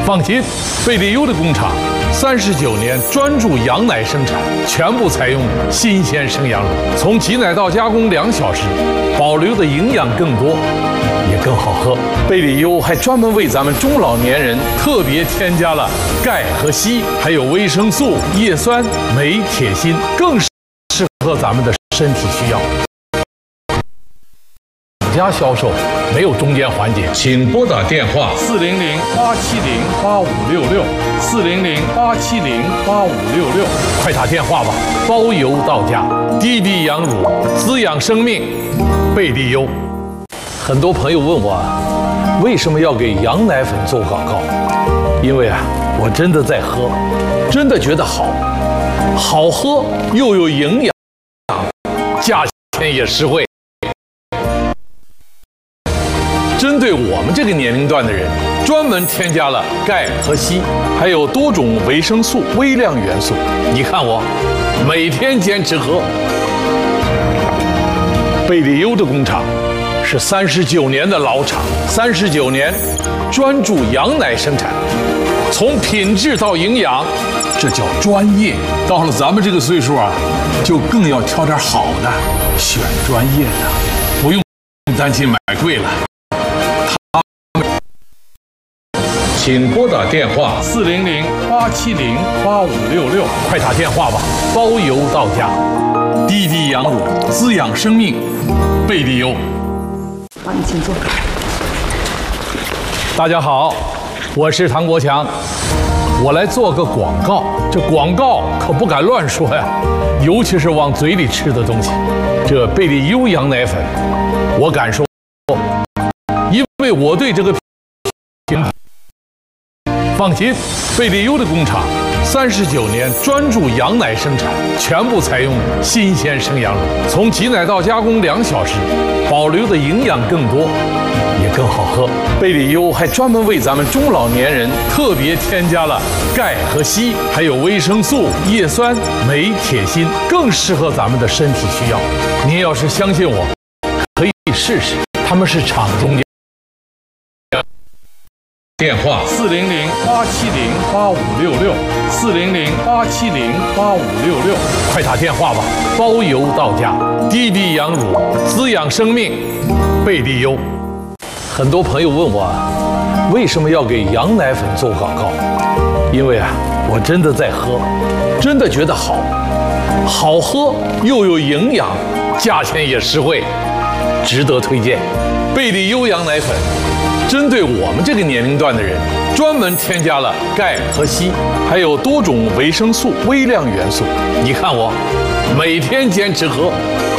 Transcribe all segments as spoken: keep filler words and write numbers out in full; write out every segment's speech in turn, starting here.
放心，贝利优的工厂三十九年专注羊奶生产，全部采用新鲜生羊乳，从挤奶到加工两小时，保留的营养更多，也更好喝。贝利优还专门为咱们中老年人特别添加了钙和硒，还有维生素、叶酸、镁、铁、锌，更适合咱们的身体需要。家销售没有中间环节，请拨打电话四零零八七零八五六六四零零八七零八五六六，快打电话吧，包邮到家。滴滴羊乳滋养生命，贝利优。很多朋友问我，为什么要给羊奶粉做广告？因为啊，我真的在喝，真的觉得好，好喝又有营养，价钱也实惠。针对我们这个年龄段的人，专门添加了钙和硒，还有多种维生素、微量元素。你看我，每天坚持喝。贝利优的工厂是三十九年的老厂，三十九年专注羊奶生产，从品质到营养，这叫专业。到了咱们这个岁数啊，就更要挑点好的，选专业的，不用担心买贵了。请拨打电话四零零八七零八五六六，快打电话吧，包邮到家。滴滴羊乳滋养生命，贝利优。 好，你请坐。 大家好，我是唐国强，我来做个广告。这广告可不敢乱说呀，尤其是往嘴里吃的东西。这贝利优羊奶粉，我敢说，因为我对这个品牌。放心，贝利优的工厂三十九年专注羊奶生产，全部采用新鲜生羊乳，从挤奶到加工两小时，保留的营养更多，也更好喝。贝利优还专门为咱们中老年人特别添加了钙和硒，还有维生素、叶酸、镁、铁、锌，更适合咱们的身体需要。您要是相信我，可以试试，他们是厂中间。电话四零零八七零八五六六四零零八七零八五六六，快打电话吧，包邮到家。滴滴羊乳滋养生命，贝利优。很多朋友问我，为什么要给羊奶粉做广告？因为啊，我真的在喝，真的觉得好，好喝又有营养，价钱也实惠，值得推荐。贝利优羊奶粉。针对我们这个年龄段的人，专门添加了钙和硒，还有多种维生素、微量元素。你看我，每天坚持喝。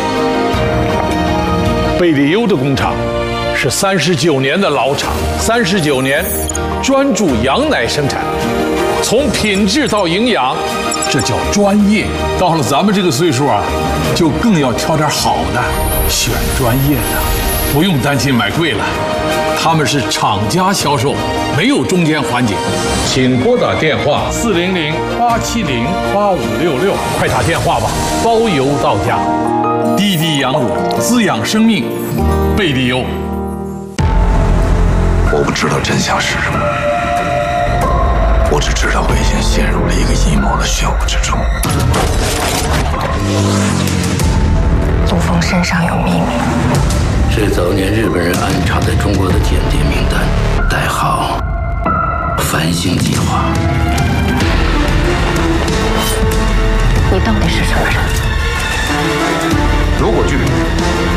贝利优的工厂是三十九年的老厂，三十九年专注羊奶生产，从品质到营养，这叫专业。到了咱们这个岁数啊，就更要挑点好的，选专业的，不用担心买贵了。他们是厂家销售，没有中间环节。请拨打电话四零零八七零八五六六，快打电话吧，包邮到家。滴滴羊乳滋养生命，贝利优。 我不知道真相是什么，我只知道我已经陷入了一个阴谋的漩涡之中。 陆枫身上有秘密。 是早年日本人安插在中国的间谍名单，代号“繁星计划”。 你到底是什么人？ 如果剧本